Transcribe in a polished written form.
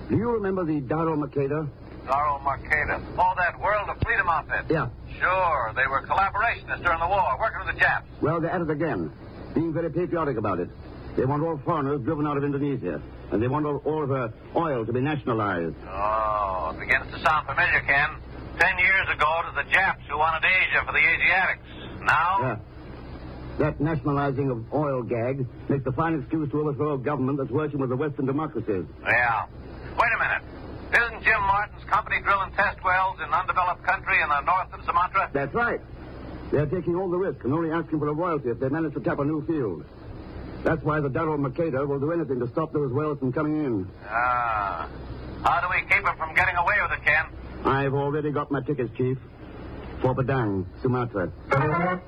Do you remember the Darrow Mercator? Darrow Mercator. Oh, that World of Freedom outfit. Yeah. Sure, they were collaborationists during the war, working with the Japs. Well, they're at it again, being very patriotic about it. They want all foreigners driven out of Indonesia, and they want all of her oil to be nationalized. Oh, it begins to sound familiar, Ken. 10 years ago, it was the Japs who wanted Asia for the Asiatics. Now? Yeah. That nationalizing of oil gag makes the fine excuse to overthrow a government that's working with the Western democracies. Yeah. Wait a minute. Isn't Jim Martin's company drilling test wells in undeveloped country in the north of Sumatra? That's right. They're taking all the risk and only asking for a royalty if they manage to tap a new field. That's why the Darrow Mercator will do anything to stop those wells from coming in. Ah. How do we keep them from getting away with it, Ken? I've already got my tickets, Chief. For Padang, Sumatra.